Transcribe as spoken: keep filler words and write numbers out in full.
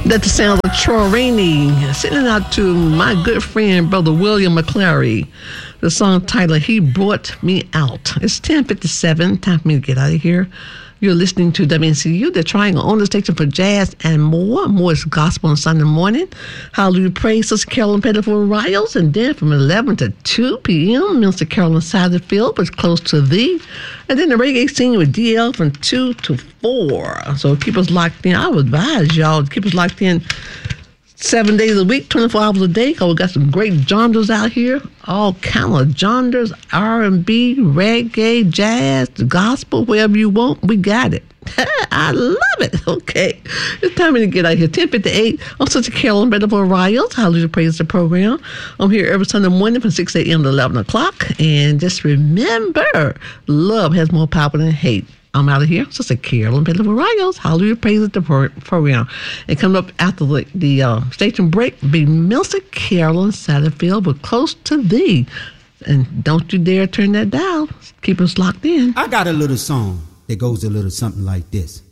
That's the sound of Troy Rainey. Sending out to my good friend, Brother William McClary. The song titled, He Brought Me Out. It's ten fifty-seven. Time for me to get out of here. You're listening to W N C U, the Triangle on the station for jazz and more. More is gospel on Sunday morning. Hallelujah Praise, Sister Carolyn Pettiford Riles. And then from eleven to two p.m., Minister Carolyn Satterfield was Close to Thee. And then the reggae scene with D L from two to four. So keep us locked in. I would advise y'all to keep us locked in seven days a week, twenty-four hours a day, because we got some great genres out here. All kind of genres, R and B, reggae, jazz, the gospel, wherever you want, we got it. I love it. Okay. It's time to get out here. ten fifty-eight. I'm Sister Carolyn Pettiford Riles. Hallelujah Praise the program. I'm here every Sunday morning from six a.m. to eleven o'clock. And just remember, love has more power than hate. I'm out of here. Sister Carolyn Pettiford Riles. Hallelujah Praise the program. And coming up after the, the uh, station break, be Minister Carolyn Satterfield with Close to Thee. And don't you dare turn that down. Keep us locked in. I got a little song that goes a little something like this.